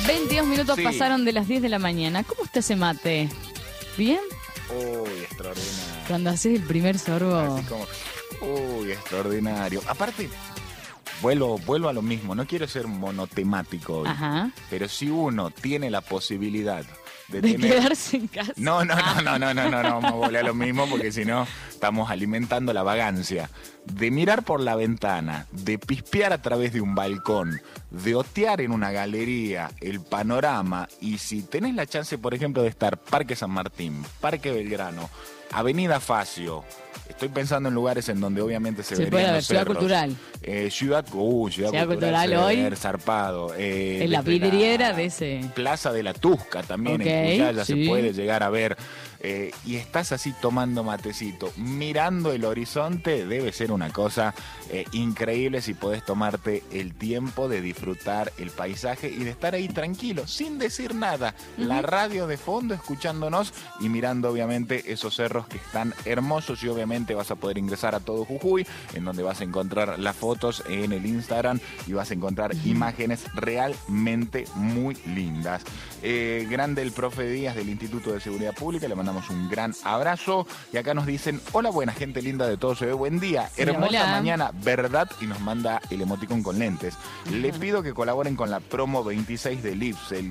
22 minutos Sí. pasaron de las 10 de la mañana. ¿Cómo está ese mate? ¿Bien? Uy, extraordinario. Cuando haces el primer sorbo. Así como, uy, extraordinario. Aparte, vuelvo a lo mismo. No quiero ser monotemático hoy. Ajá. Pero si uno tiene la posibilidad de De tener... quedarse en casa. No, vamos a volver a lo mismo porque si no estamos alimentando la vagancia. De mirar por la ventana, de pispear a través de un balcón, de otear en una galería el panorama y si tenés la chance, por ejemplo, de estar Parque San Martín, Parque Belgrano, Avenida Facio. Estoy pensando en lugares en donde obviamente se puede verían ver, los Ciudad cerros. Cultural. Ciudad Cultural se hoy. hoy. Zarpado. En la Desde vidriera de ese. Plaza de la Tusca también, Ok, en Cuyaya sí. se puede llegar a ver. Y estás así tomando matecito, mirando el horizonte, debe ser una cosa increíble si podés tomarte el tiempo de disfrutar el paisaje y de estar ahí tranquilo, sin decir nada. La radio de fondo, escuchándonos y mirando obviamente esos cerros que están hermosos y obviamente vas a poder ingresar a Todo Jujuy, en donde vas a encontrar las fotos en el Instagram y vas a encontrar imágenes realmente muy lindas. Grande el profe Díaz del Instituto de Seguridad Pública, le mandamos un gran abrazo y acá nos dicen, hola buena gente linda de Todo se ve, buen día, Sí, hermosa hola. mañana, ¿verdad? Y nos manda el emoticón con lentes. Le pido que colaboren con la promo 26 del IPSEL,